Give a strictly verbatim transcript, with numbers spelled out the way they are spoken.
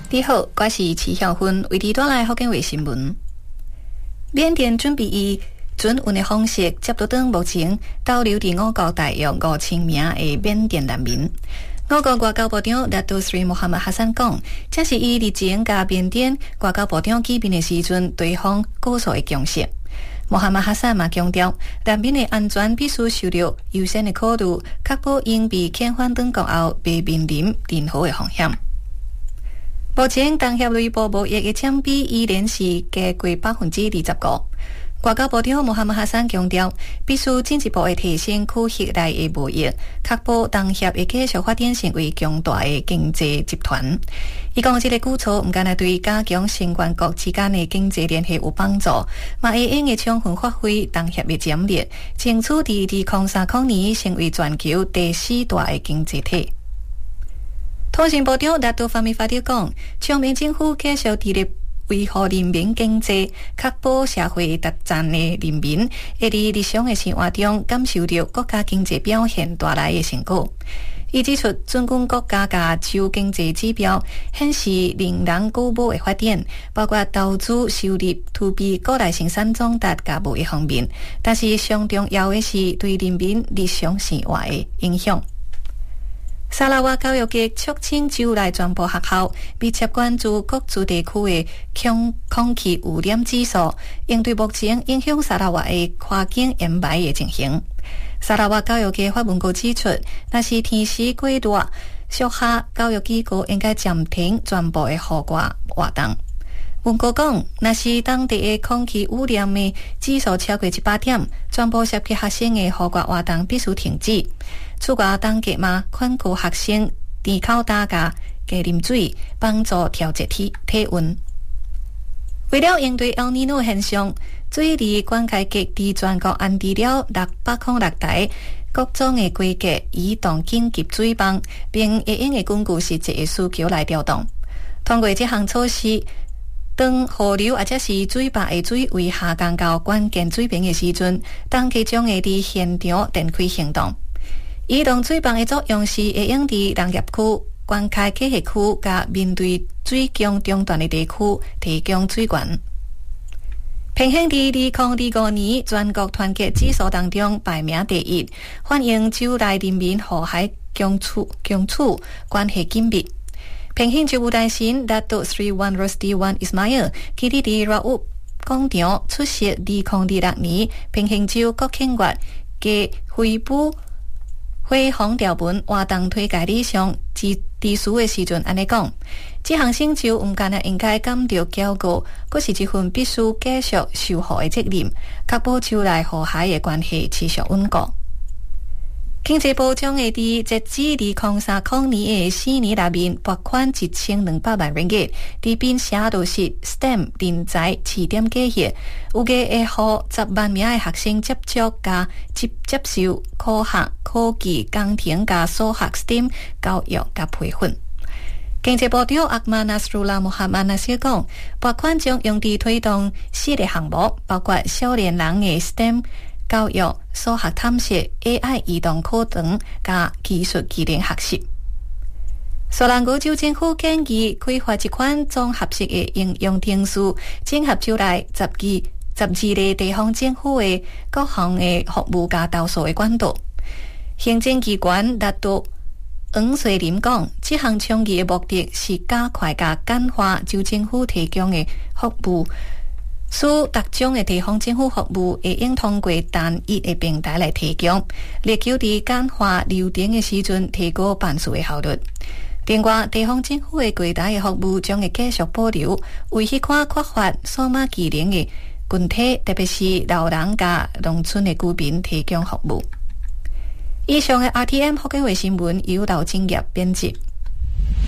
你好，我是齐晓芬，为你带来福建卫新闻。缅甸准备以准运的方式接到等目前逗留伫我国大约五千名的缅甸难民。我国外交部长纳杜斯里穆罕默哈桑讲，这是伊日前甲缅甸外交部长见面的时阵，对方告诉的共识。穆罕默哈桑嘛强调，难民的安全必须受到优先的考虑，确保因被遣返返国后袂面临任何的风险。目前，东协内部贸易的占比依然是加过百分之二十五。外交部长穆罕默哈桑强调，必须进一步的提升区域内的贸易，确保东协会继续发展成为强大的经济集团。伊讲，这个举措唔仅仅对加强成员国之间的经济联系有帮助，嘛会用的充分发挥东协的潜力，争取伫二零三零年成为全球第四大的经济体。通信部长纳杜法米法迪讲，彰明政府继续致力维护人民经济，确保社会达赞的人民会伫日常的生活中感受到国家经济表现带来的成果。伊指出，尽管国家甲州经济指标显示令人鼓舞的发展，包括投资、收入、To B、国内生产总值甲贸易方面，但是上重要的是对人民日常生活的影响。沙拉瓦教育局促请州内全部学校密切关注各自地区的空空气污染指数，应对目前影响沙拉瓦的跨境烟霾的情形。沙拉瓦教育局发文告指出，若是天时过热，属下教育机构应该暂停全部的户外活动。文告讲，若是当地的空气污染的指数超过一百点，全部涉及学生的户外活动必须停止。此外，当局嘛劝告学生甜口打架、加啉水，帮助调节体体温。为了应对 El Niño 现象，水利管辖局伫全国安置了六百零六台各种的规格移动紧急水泵，并会用的根据实际的需求来调动。通过这项措施，当河流或者是水坝的水位下降到关键水平的时阵，当局将会伫现场展开行动。移动水泵的作用是会用伫农业区、关卡溪溪区甲面对水强中断的地区提供水源。平衡伫二零二五年全国团结指数当中排名第一，反映州内人民和谐共处共处关系紧密。平衡州务大臣达杜斯里万罗斯蒂万伊斯马尔今日伫热乌广场出席二零二六年平衡州国庆月嘅汇报辉煌条文活动推介理想之地书的时阵，安尼讲，这项成就唔仅仅应该感到骄傲，佫是一份必须继续守护的责任，确保州内和谐的关系持续稳固。经济部将会伫截止二零三零年的四年内面拨款一千两百万元嘅，伫并写都是 S T E M 人才试点计划，有计会予十万名的学生接触加接接受科学、科技、工程加数学 S T E M 教育加培训。经济部长阿曼纳斯鲁拉穆罕默纳斯讲，拨款将用伫推动四个项目，包括少年人的 S T E M。教育、数学探索、A I 移动课堂加技术技能学习。苏兰古州政府建议开发一款综合式的应用程式，整合州内十二十二个地方政府的各项的服务加投诉的管道。行政机关达到黄水林讲，这项倡议的目的是加快加简化州政府提供的服务。使各种的地方政府服务会用通过单一的平台来提供，力求伫简化流程的时阵提高办事的效率。另外，地方政府的柜台的服务将会继续保留，为迄款缺乏数码技能的群体，特别是老人甲农村的居民提供服务。以上的 R T M 福建话新闻由刘敬业编辑。